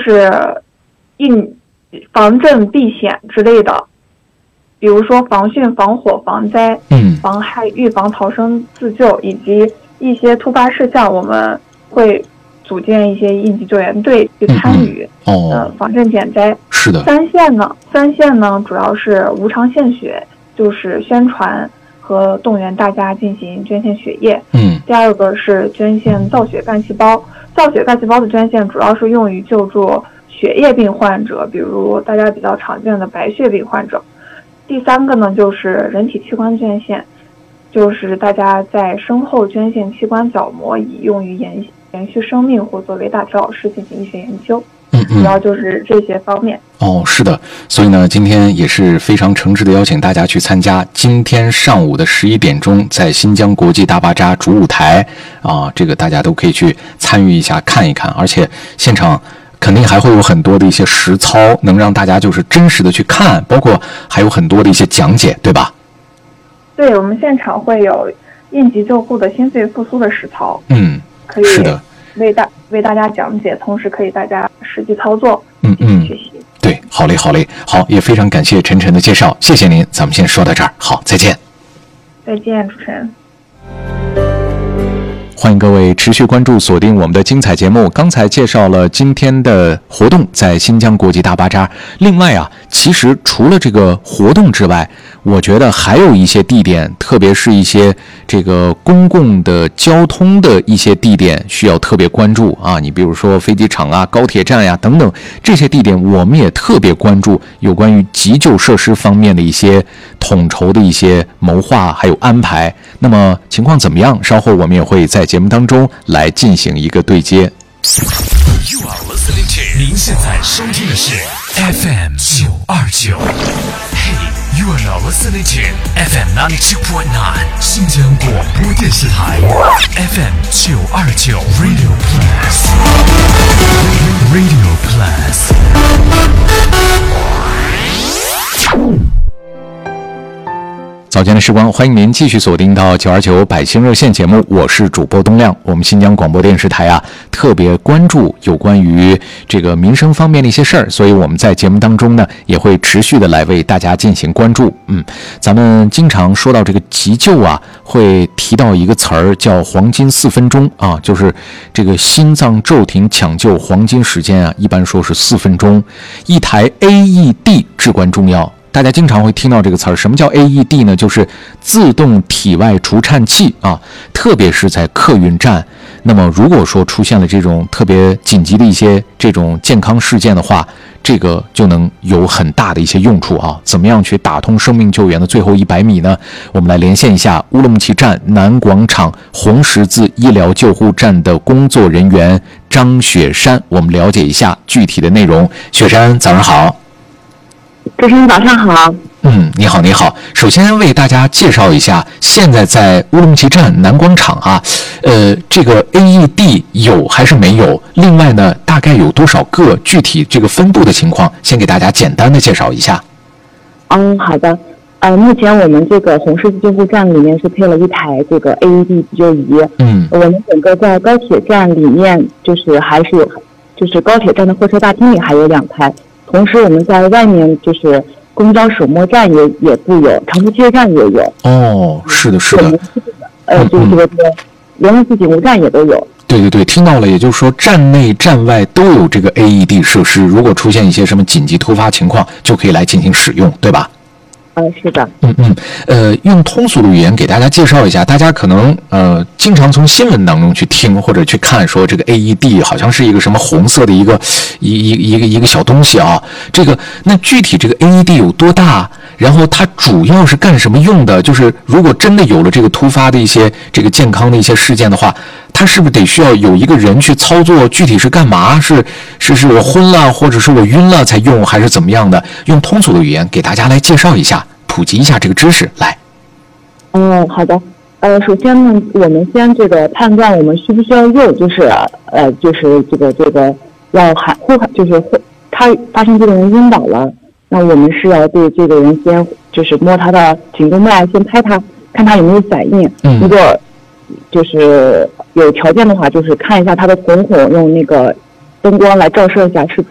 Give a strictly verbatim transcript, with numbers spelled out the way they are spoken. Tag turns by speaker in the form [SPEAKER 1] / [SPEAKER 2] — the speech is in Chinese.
[SPEAKER 1] 就是应防震避险之类的，比如说防汛、防火、防灾、
[SPEAKER 2] 嗯，
[SPEAKER 1] 防害、预防、逃生、自救，以及一些突发事项，我们会组建一些应急救援队去参与，
[SPEAKER 2] 嗯嗯、哦，
[SPEAKER 1] 呃，防震减灾。
[SPEAKER 2] 是的。
[SPEAKER 1] 三线呢，三线呢主要是无偿献血，就是宣传和动员大家进行捐献血液。
[SPEAKER 2] 嗯。
[SPEAKER 1] 第二个是捐献造血干细胞，造血干细胞的捐献主要是用于救助血液病患者，比如大家比较常见的白血病患者。第三个呢就是人体器官捐献，就是大家在身后捐献器官角膜，以用于延延续生命或作为大体老师进行医学研究。
[SPEAKER 2] 嗯嗯，
[SPEAKER 1] 主要就是这些方面。
[SPEAKER 2] 哦，是的，所以呢，今天也是非常诚挚的邀请大家去参加今天上午的十一点钟，在新疆国际大巴扎主舞台啊，这个大家都可以去参与一下看一看，而且现场肯定还会有很多的一些实操，能让大家就是真实的去看，包括还有很多的一些讲解，对吧？
[SPEAKER 1] 对，我们现场会有应急救护的心肺复苏的实操，
[SPEAKER 2] 嗯，
[SPEAKER 1] 可以
[SPEAKER 2] 是的，
[SPEAKER 1] 为大为大家讲解，同时可以大家实际操作，
[SPEAKER 2] 嗯嗯，
[SPEAKER 1] 学习。
[SPEAKER 2] 对，好嘞，好嘞，好，也非常感谢晨晨的介绍，谢谢您，咱们先说到这儿，好，再见。
[SPEAKER 1] 再见，主持人。
[SPEAKER 2] 欢迎各位持续关注锁定我们的精彩节目。刚才介绍了今天的活动在新疆国际大巴扎。另外啊，其实除了这个活动之外，我觉得还有一些地点，特别是一些这个公共的交通的一些地点需要特别关注啊。你比如说飞机场啊、高铁站呀、啊、等等这些地点，我们也特别关注有关于急救设施方面的一些统筹的一些谋划还有安排。那么情况怎么样？稍后我们也会在节目当中来进行一个对接。
[SPEAKER 3] You are listening to 您现在收听的是 F M 九二九。Hey, you are now listening to F M ninety-two point nine 新疆广播电视台 F M 九二九 Radio Plus Radio Plus。
[SPEAKER 2] 早间的时光，欢迎您继续锁定到九二九百姓热线节目，我是主播东亮。我们新疆广播电视台啊，特别关注有关于这个民生方面的一些事儿，所以我们在节目当中呢，也会持续的来为大家进行关注。嗯，咱们经常说到这个急救啊，会提到一个词儿叫黄金四分钟啊，就是这个心脏骤停抢救黄金时间啊，一般说是四分钟，一台 A E D 至关重要。大家经常会听到这个词儿，什么叫 A E D 呢？就是自动体外除颤器啊，特别是在客运站。那么如果说出现了这种特别紧急的一些这种健康事件的话，这个就能有很大的一些用处啊。怎么样去打通生命救援的最后一百米呢？我们来连线一下乌鲁木齐站南广场红十字医疗救护站的工作人员张雪山，我们了解一下具体的内容。雪山，早上好。
[SPEAKER 4] 主持人早上好。
[SPEAKER 2] 嗯，你好，你好。首先为大家介绍一下，现在在乌鲁木齐站南广场啊，呃，这个 A E D 有还是没有？另外呢，大概有多少个？具体这个分布的情况，先给大家简单的介绍一下。
[SPEAKER 4] 嗯，好的。呃，目前我们这个红十字救护站里面是配了一台这个 A E D 急救仪。
[SPEAKER 2] 嗯，
[SPEAKER 4] 我们整个在高铁站里面，就是还是有，就是高铁站的候车大厅里还有两台。同时，我们在外面就是公交首末站也也布有，长途汽车站也有。
[SPEAKER 2] 哦，是的，是的。
[SPEAKER 4] 呃，就是这个联合四警务站也都有。
[SPEAKER 2] 对对对，听到了。也就是说，站内站外都有这个 A E D 设施，如果出现一些什么紧急突发情况，就可以来进行使用，对吧？
[SPEAKER 4] 呃，是的。
[SPEAKER 2] 嗯嗯，呃，用通俗的语言给大家介绍一下，大家可能呃经常从新闻当中去听或者去看，说这个 A E D 好像是一个什么红色的一个一一一个一个小东西啊。这个那具体这个 A E D 有多大？然后它主要是干什么用的？就是如果真的有了这个突发的一些这个健康的一些事件的话，它是不是得需要有一个人去操作？具体是干嘛？是是是我昏了，或者是我晕了才用，还是怎么样的？用通俗的语言给大家来介绍一下，普及一下这个知识。来，
[SPEAKER 4] 哦，好的。呃，首先呢，我们先这个判断我们需不需要用，就是呃，就是这个这个要喊呼喊，就是他发现这个人晕倒了，那我们是要对这个人先就是摸他的颈动脉，先拍他，看他有没有反应。嗯，如果就是有条件的话，就是看一下他的瞳孔，用那个灯光来照射一下是